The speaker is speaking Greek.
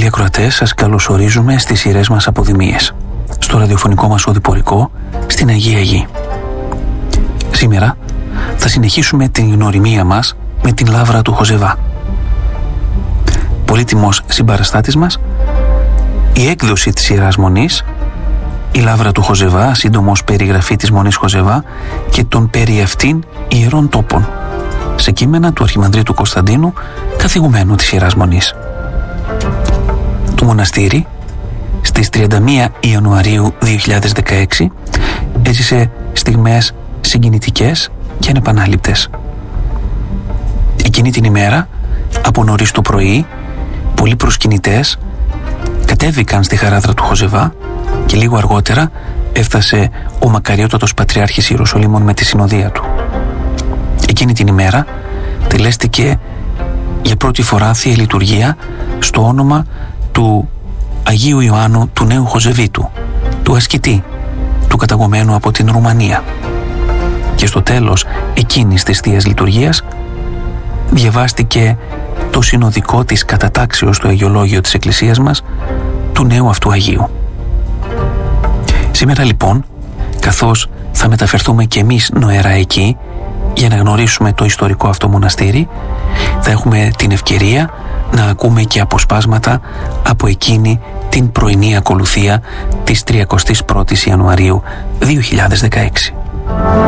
ακροατές, σας καλωσορίζουμε στις σειρές μας αποδημίες, στο ραδιοφωνικό μας οδηπορικό στην Αγία Γη. Σήμερα θα συνεχίσουμε την γνωριμία μας με την λάβρα του Χοζεβά. Πολύτιμος συμπαραστάτης μας, η έκδοση της Ιεράς Μονής, η λάβρα του Χοζεβά, σύντομος περιγραφή της Μονής Χοζεβά και των περί αυτήν ιερών τόπων, σε κείμενα του Αρχιμανδρίτου Κωνσταντίνου, καθηγουμένου της Ιεράς Μονής. Το μοναστήρι στις 31 Ιανουαρίου 2016 έζησε στιγμές συγκινητικές και ανεπανάληπτες. Εκείνη την ημέρα, από νωρίς το πρωί, πολλοί προσκυνητές κατέβηκαν στη χαράδρα του Χοζεβά και λίγο αργότερα έφτασε ο μακαριότατος Πατριάρχης Ιεροσολύμων με τη συνοδεία του. Εκείνη την ημέρα τελέστηκε για πρώτη φορά Θεία Λειτουργία στο όνομα του Αγίου Ιωάννου του Νέου Χοζεβίτου, του ασκητή, του καταγωμένου από την Ρουμανία. Και στο τέλος εκείνης της Θείας Λειτουργίας διαβάστηκε το συνοδικό της κατατάξεως στο Αγιολόγιο της Εκκλησίας μας του νέου αυτού Αγίου. Σήμερα λοιπόν, καθώς θα μεταφερθούμε και εμείς νοερά εκεί για να γνωρίσουμε το ιστορικό αυτό μοναστήρι, θα έχουμε την ευκαιρία να ακούμε και αποσπάσματα από εκείνη την πρωινή ακολουθία της 31ης Ιανουαρίου 2016.